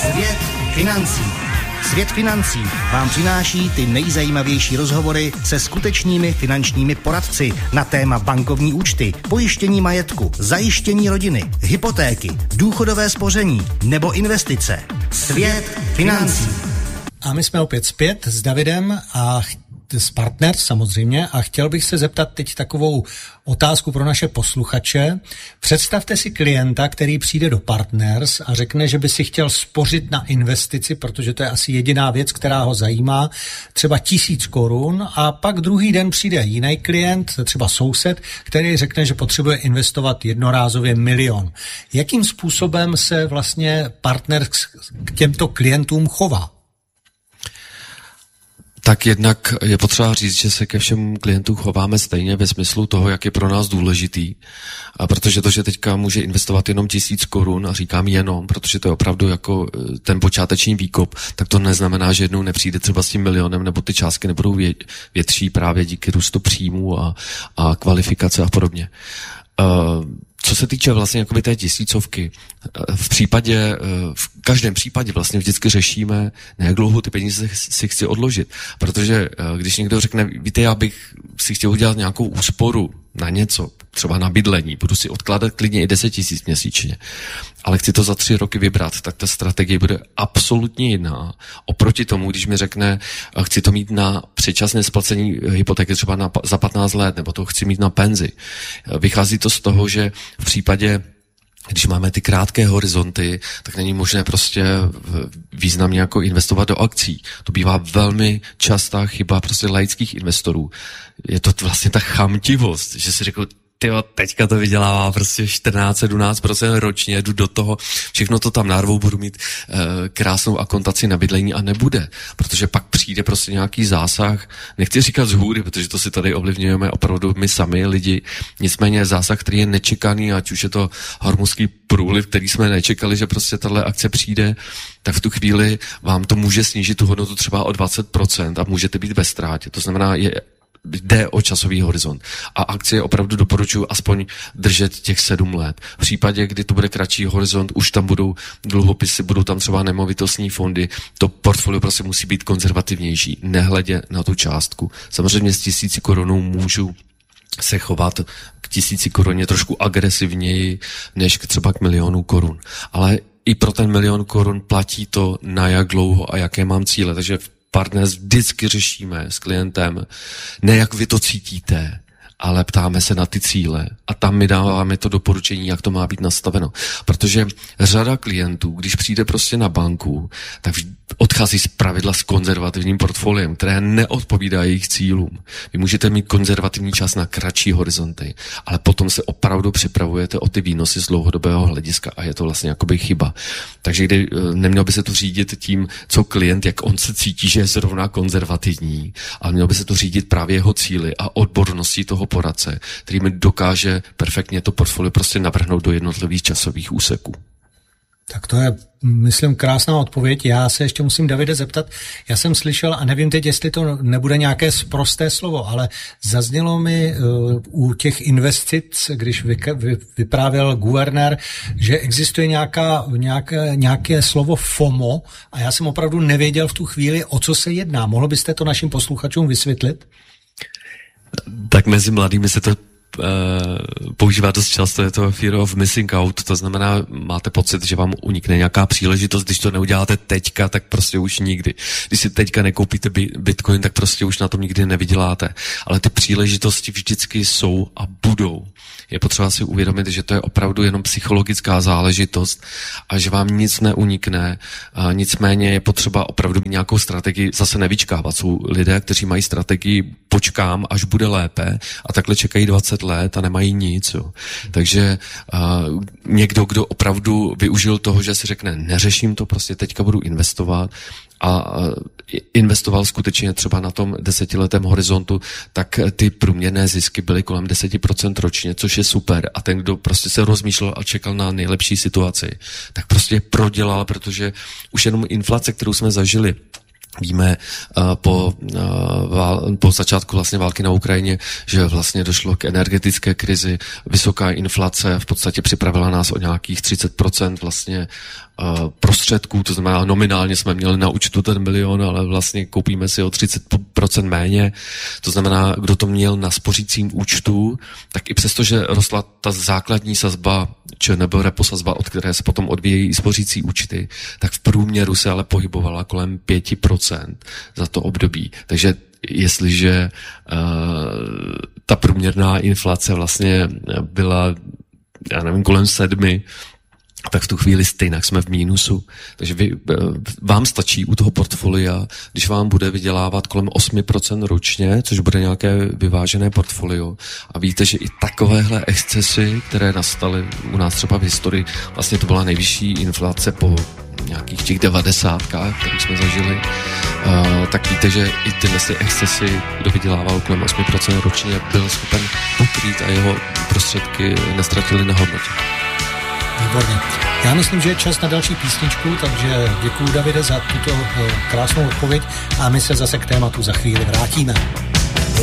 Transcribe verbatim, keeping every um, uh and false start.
Svět financí. Svět financí vám přináší ty nejzajímavější rozhovory se skutečnými finančními poradci na téma bankovní účty, pojištění majetku, zajištění rodiny, hypotéky, důchodové spoření nebo investice. Svět financí. A my jsme opět zpět s Davidem a s Partners samozřejmě a chtěl bych se zeptat teď takovou otázku pro naše posluchače. Představte si klienta, který přijde do Partners a řekne, že by si chtěl spořit na investici, protože to je asi jediná věc, která ho zajímá, třeba tisíc korun, a pak druhý den přijde jiný klient, třeba soused, který řekne, že potřebuje investovat jednorázově milion. Jakým způsobem se vlastně Partners k těmto klientům chová? Tak jednak je potřeba říct, že se ke všem klientům chováme stejně ve smyslu toho, jak je pro nás důležitý. A protože to, že teďka může investovat jenom tisíc korun, a říkám jenom, protože to je opravdu jako ten počáteční výkop, tak to neznamená, že jednou nepřijde třeba s tím milionem, nebo ty částky nebudou větší právě díky růstu příjmů a, a kvalifikace a podobně. Uh, Co se týče vlastně jakoby té tisícovky, v případě, v každém případě vlastně vždycky řešíme, na jak dlouho ty peníze si chci odložit. Protože když někdo řekne, víte, já bych si chtěl udělat nějakou úsporu na něco, třeba na bydlení, budu si odkládat klidně i deset tisíc měsíčně, ale chci to za tři roky vybrat, tak ta strategie bude absolutně jiná. Oproti tomu, když mi řekne, chci to mít na předčasné splacení hypotéky třeba na, za patnáct let, nebo to chci mít na penzi. Vychází to z toho, že v případě, když máme ty krátké horizonty, tak není možné prostě významně jako investovat do akcí. To bývá velmi častá chyba prostě laických investorů. Je to vlastně ta chamtivost, že si řekl, tyjo, teďka to vydělává prostě čtrnáct sedmnáct procent ročně, jdu do toho, všechno to tam narvou, budu mít e, krásnou akontaci na bydlení a nebude, protože pak přijde prostě nějaký zásah, nechci říkat z hůry, protože to si tady ovlivňujeme opravdu my sami lidi, nicméně zásah, který je nečekaný, ať už je to hormonský průliv, který jsme nečekali, že prostě tahle akce přijde, tak v tu chvíli vám to může snížit tu hodnotu třeba o dvacet procent a můžete být ve ztrátě, to znamená, je jde o časový horizont. A akcie opravdu doporučuji aspoň držet těch sedm let. V případě, kdy to bude kratší horizont, už tam budou dluhopisy, budou tam třeba nemovitostní fondy, to portfolio prostě musí být konzervativnější, nehledě na tu částku. Samozřejmě s tisíci korunou můžu se chovat k tisíci koruně trošku agresivněji, než k třeba k milionu korun. Ale i pro ten milion korun platí to, na jak dlouho a jaké mám cíle. Takže Partners vždycky řešíme s klientem, ne jak vy to cítíte, ale ptáme se na ty cíle a tam my dáváme to doporučení, jak to má být nastaveno. Protože řada klientů, když přijde prostě na banku, tak odchází z pravidla s konzervativním portfoliem, které neodpovídá jejich cílům. Vy můžete mít konzervativní čas na kratší horizonty, ale potom se opravdu připravujete o ty výnosy z dlouhodobého hlediska a je to vlastně jakoby chyba. Takže kdy neměl by se to řídit tím, co klient, jak on se cítí, že je zrovna konzervativní, ale měl by se to řídit právě jeho cíli a odborností toho poradce, který mi dokáže perfektně to portfolio prostě navrhnout do jednotlivých časových úseků. Tak to je, myslím, krásná odpověď. Já se ještě musím, Davide, zeptat. Já jsem slyšel, a nevím teď, jestli to nebude nějaké sprosté slovo, ale zaznělo mi uh, u těch investic, když vy, vy, vyprávěl guvernér, že existuje nějaká, nějaké, nějaké slovo FOMO a já jsem opravdu nevěděl v tu chvíli, o co se jedná. Mohl byste to našim posluchačům vysvětlit? Tak mezi mladými se to používá dost často, je to fear of missing out, to znamená, máte pocit, že vám unikne nějaká příležitost, když to neuděláte teďka, tak prostě už nikdy. Když si teďka nekoupíte bitcoin, tak prostě už na tom nikdy nevyděláte. Ale ty příležitosti vždycky jsou a budou. Je potřeba si uvědomit, že to je opravdu jenom psychologická záležitost a že vám nic neunikne. A nicméně je potřeba opravdu mít nějakou strategii, zase nevyčkávat. Jsou lidé, kteří mají strategii počkám, až bude lépe a takhle čekají dvacet let a nemají nic. Jo. Takže uh, někdo, kdo opravdu využil toho, že si řekne, neřeším to, prostě teďka budu investovat a uh, investoval skutečně třeba na tom desetiletém horizontu, tak ty průměrné zisky byly kolem deset procent ročně, což je super. A ten, kdo prostě se rozmýšlel a čekal na nejlepší situaci, tak prostě prodělal, protože už jenom inflace, kterou jsme zažili, víme uh, po, uh, vál, po začátku vlastně války na Ukrajině, že vlastně došlo k energetické krizi, vysoká inflace v podstatě připravila nás o nějakých třicet procent vlastně prostředků, to znamená nominálně jsme měli na účtu ten milion, ale vlastně koupíme si o třicet procent méně. To znamená, kdo to měl na spořícím účtu, tak i přesto, že rostla ta základní sazba, či nebo repo sazba, od které se potom odvíjejí spořící účty, tak v průměru se ale pohybovala kolem pět procent za to období. Takže jestliže uh, ta průměrná inflace vlastně byla, já nevím, kolem sedmi, tak v tu chvíli stejně jsme v mínusu. Takže vy, vám stačí u toho portfolia, když vám bude vydělávat kolem osm procent ročně, což bude nějaké vyvážené portfolio. A víte, že i takovéhle excesy, které nastaly u nás třeba v historii, vlastně to byla nejvyšší inflace po nějakých těch devadesátkách, které jsme zažili, uh, tak víte, že i tyhle excesy, kdo vydělával kolem osm procent ročně, byl schopen pokrýt a jeho prostředky nestratily na hodnotě. Výborně. Já myslím, že je čas na další písničku, takže děkuju, Davide, za tuto krásnou odpověď a my se zase k tématu za chvíli vrátíme.